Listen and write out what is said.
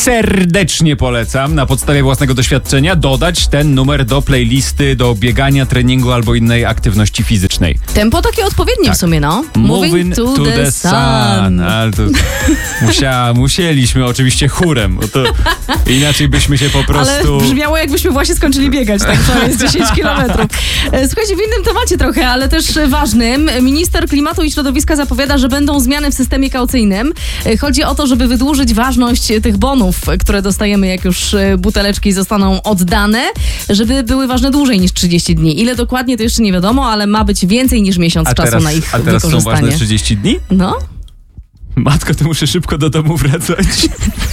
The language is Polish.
serdecznie polecam na podstawie własnego doświadczenia dodać ten numer do playlisty, do biegania, treningu albo innej aktywności fizycznej. Tempo takie odpowiednie w sumie, no. Moving to the sun. Ale to musieliśmy oczywiście chórem, bo to inaczej byśmy się po prostu... Ale brzmiało, jakbyśmy właśnie skończyli biegać, tak to jest 10 kilometrów. Słuchajcie, w innym temacie trochę, ale też ważnym. Minister klimatu i środowiska zapowiada, że będą zmiany w systemie kaucyjnym. Chodzi o to, żeby wydłużyć ważność tych bonów, które dostajemy, jak już buteleczki zostaną oddane, żeby były ważne dłużej niż 30 dni. Ile dokładnie, to jeszcze nie wiadomo, ale ma być więcej niż miesiąc czasu na ich wykorzystanie. A teraz są ważne 30 dni? No. Matko, to muszę szybko do domu wracać.